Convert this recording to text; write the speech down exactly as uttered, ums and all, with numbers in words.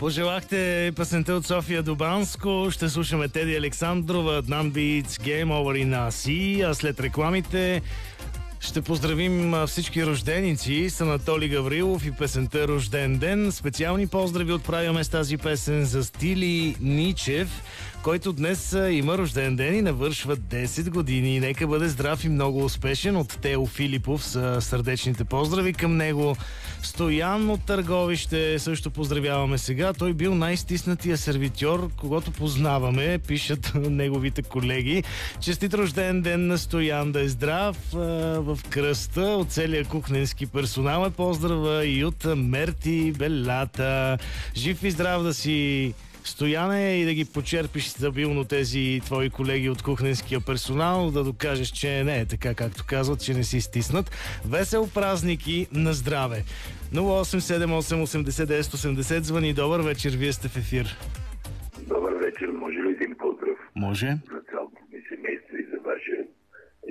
Пожелахте песента от София до Банско. Ще слушаме Теди Александрова, Adnan Beats, Game Over in Sea. А след рекламите ще поздравим всички рожденици с Анатолий Гаврилов и песента Рожден ден. Специални поздрави отправяме с тази песен за Стили Ничев, който днес има рожден ден и навършва десет години. Нека бъде здрав и много успешен. От Тео Филипов са сърдечните поздрави към него. Стоян от Търговище също поздравяваме сега. Той бил най-стиснатия сервитьор, когато познаваме, пишат неговите колеги. Честит рожден ден на Стоян, да е здрав в кръста. От целия кухненски персонал е поздрава и от Мерти Белата. Жив и здрав да си, Стояне, и да ги почерпиш стабилно тези твои колеги от кухненския персонал, да докажеш, че не е така, както казват, че не си стиснат. Весел празник и на здраве! нула осем седем осем осемдесет девет осемдесет, звъни. Добър вечер, вие сте в ефир. Добър вечер, може ли един поздрав? Може.